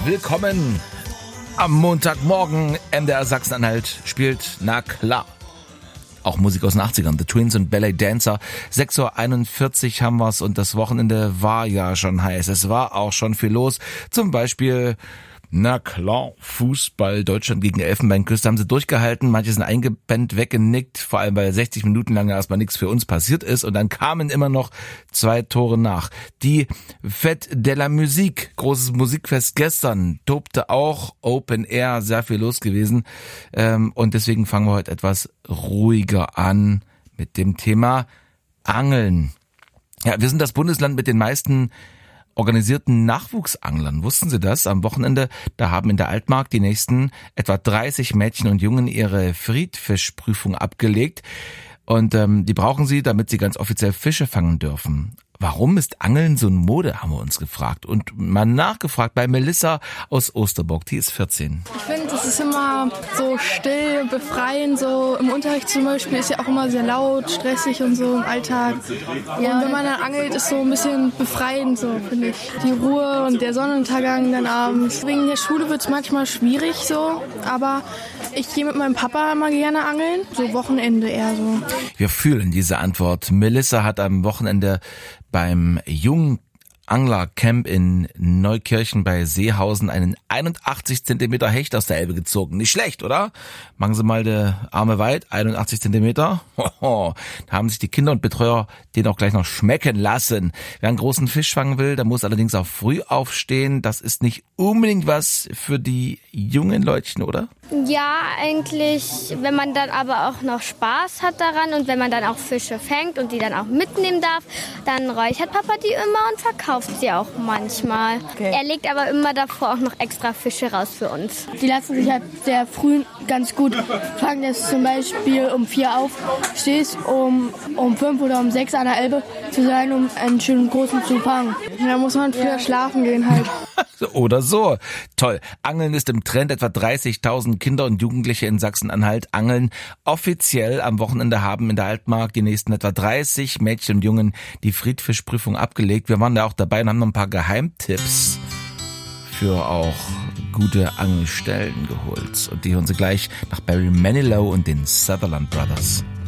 willkommen am Montagmorgen. MDR Sachsen-Anhalt spielt, na klar, auch Musik aus den 80ern. The Twins und Ballet Dancer. 6.41 Uhr haben wir's und das Wochenende war ja schon heiß. Es war auch schon viel los. Zum Beispiel, na klar, Fußball, Deutschland gegen Elfenbeinküste, haben sie durchgehalten. Manche sind eingepennt, weggenickt, vor allem weil 60 Minuten lang erstmal nichts für uns passiert ist. Und dann kamen immer noch 2 Tore nach. Die Fête de la Musique, großes Musikfest gestern, tobte auch, Open Air, sehr viel los gewesen. Und deswegen fangen wir heute etwas ruhiger an mit dem Thema Angeln. Ja, wir sind das Bundesland mit den meisten organisierten Nachwuchsanglern. Wussten Sie das? Am Wochenende, da haben in der Altmark die nächsten etwa 30 Mädchen und Jungen ihre Friedfischprüfung abgelegt. Und die brauchen sie, damit sie ganz offiziell Fische fangen dürfen. Warum ist Angeln so eine Mode, haben wir uns gefragt. Und mal nachgefragt bei Melissa aus Osterburg, die ist 14. Ich finde, das ist immer so still, befreiend, so im Unterricht zum Beispiel ist ja auch immer sehr laut, stressig und so im Alltag. Ja, und wenn man dann angelt, ist so ein bisschen befreiend, so finde ich. Die Ruhe und der Sonnenuntergang dann abends. Wegen der Schule wird es manchmal schwierig so, aber ich gehe mit meinem Papa immer gerne angeln, so Wochenende eher so. Wir fühlen diese Antwort. Melissa hat am Wochenende beim Junganglercamp in Neukirchen bei Seehausen einen 81 Zentimeter Hecht aus der Elbe gezogen. Nicht schlecht, oder? Machen Sie mal die Arme weit, 81 Zentimeter. Da haben sich die Kinder und Betreuer den auch gleich noch schmecken lassen. Wer einen großen Fisch fangen will, der muss allerdings auch früh aufstehen. Das ist nicht unbedingt was für die jungen Leutchen, oder? Ja, eigentlich, wenn man dann aber auch noch Spaß hat daran und wenn man dann auch Fische fängt und die dann auch mitnehmen darf, dann räuchert Papa die immer und verkauft sie auch manchmal. Okay. Er legt aber immer davor auch noch extra Fische raus für uns. Die lassen sich halt sehr früh ganz gut fangen, dass zum Beispiel um 4 aufstehst, um 5 oder um 6 an der Elbe zu sein, um einen schönen großen zu fangen. Da muss man früher schlafen gehen halt. Oder so. Toll. Angeln ist im Trend. Etwa 30.000 Kinder und Jugendliche in Sachsen-Anhalt angeln. Offiziell am Wochenende haben in der Altmark die nächsten etwa 30 Mädchen und Jungen die Friedfischprüfung abgelegt. Wir waren da auch dabei und haben noch ein paar Geheimtipps für auch gute Angelstellen geholt. Und die hören Sie gleich nach Barry Manilow und den Sutherland Brothers.